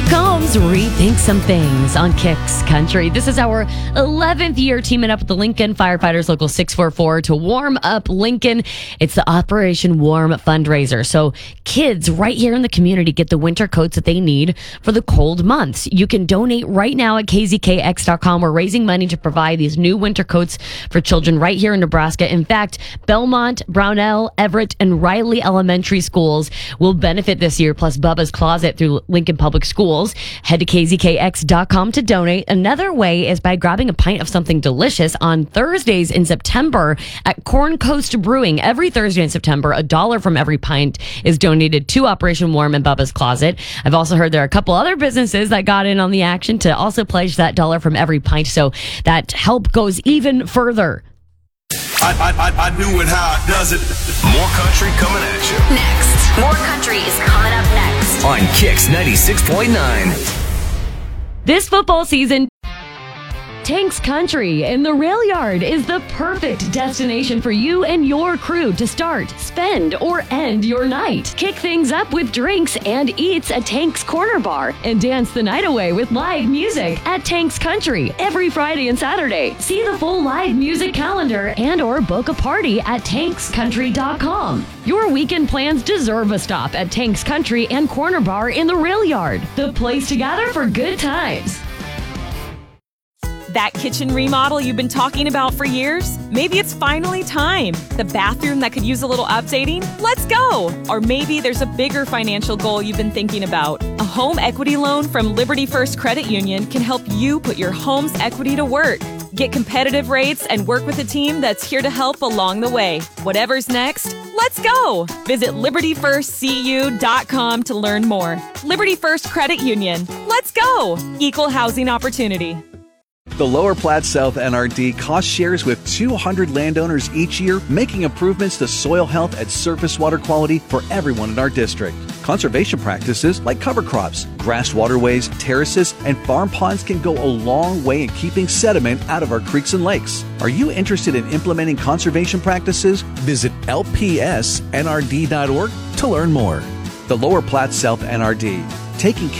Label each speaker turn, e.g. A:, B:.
A: comes Rethink Some Things on Kicks Country. This is our 11th year teaming up with the Lincoln Firefighters Local 644 to warm up Lincoln. It's the Operation Warm fundraiser. So kids right here in the community get the winter coats that they need for the cold months. You can donate right now at kzkx.com. We're raising money to provide these new winter coats for children right here in Nebraska. In fact, Belmont, Brownell, Everett, and Riley Elementary Schools will benefit this year, plus Bubba's Closet through Lincoln Public Schools. Head to kzkx.com to donate. Another way is by grabbing a pint of something delicious on Thursdays in September at Corn Coast Brewing. Every Thursday in September, $1 from every pint is donated to Operation Warm and Bubba's Closet. I've also heard there are a couple other businesses that got in on the action to also pledge that $1 from every pint, so that help goes even further.
B: I do it how it does it.
C: More country coming at you.
D: Next. More country is coming up next.
C: On Kicks 96.9.
A: This football season, Tanks Country in the Rail Yard is the perfect destination for you and your crew to start, spend, or end your night. Kick things up with drinks and eats at Tanks Corner Bar and dance the night away with live music at Tanks Country every Friday and Saturday. See the full live music calendar and or book a party at tankscountry.com. Your weekend plans deserve a stop at Tanks Country and Corner Bar in the Rail Yard, the place to gather for good times.
E: That kitchen remodel you've been talking about for years? Maybe it's finally time. The bathroom that could use a little updating? Let's go! Or maybe there's a bigger financial goal you've been thinking about. A home equity loan from Liberty First Credit Union can help you put your home's equity to work. Get competitive rates and work with a team that's here to help along the way. Whatever's next, let's go! Visit LibertyFirstCU.com to learn more. Liberty First Credit Union. Let's go! Equal housing opportunity.
F: The Lower Platte South NRD cost shares with 200 landowners each year, making improvements to soil health and surface water quality for everyone in our district. Conservation practices like cover crops, grass waterways, terraces, and farm ponds can go a long way in keeping sediment out of our creeks and lakes. Are you interested in implementing conservation practices? Visit lpsnrd.org to learn more. The Lower Platte South NRD, taking